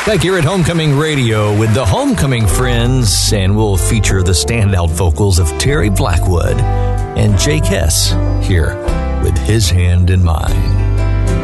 Back here at Homecoming Radio with the Homecoming Friends, and we'll feature the standout vocals of Terry Blackwood and Jake Hess here with His Hand in Mine.